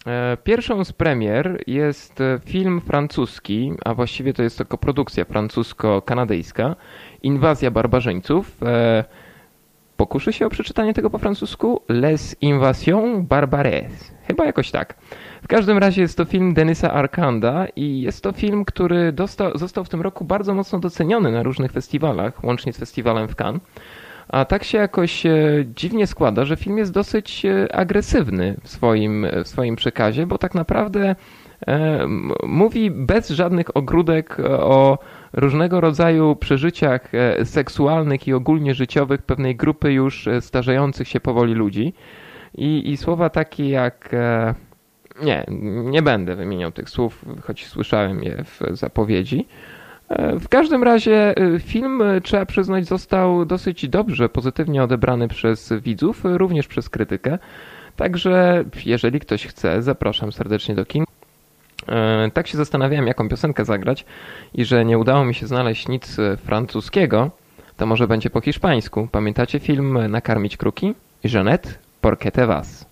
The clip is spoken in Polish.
Pierwszą z premier jest film francuski, a właściwie to jest to koprodukcja francusko-kanadyjska, Inwazja barbarzyńców. Pokuszę się o przeczytanie tego po francusku. Les Invasions Barbares. Chyba jakoś tak. W każdym razie jest to film Denisa Arcanda i jest to film, który został w tym roku bardzo mocno doceniony na różnych festiwalach, łącznie z festiwalem w Cannes. A tak się jakoś dziwnie składa, że film jest dosyć agresywny w swoim przekazie, bo tak naprawdę mówi bez żadnych ogródek o różnego rodzaju przeżyciach seksualnych i ogólnie życiowych pewnej grupy już starzejących się powoli ludzi. I słowa takie jak... nie będę wymieniał tych słów, choć słyszałem je w zapowiedzi. W każdym razie film, trzeba przyznać, został dosyć dobrze, pozytywnie odebrany przez widzów, również przez krytykę. Także jeżeli ktoś chce, zapraszam serdecznie do kin. Tak się zastanawiałem, jaką piosenkę zagrać i że nie udało mi się znaleźć nic francuskiego, to może będzie po hiszpańsku. Pamiętacie film Nakarmić kruki? Jeanette, ¿por qué te vas?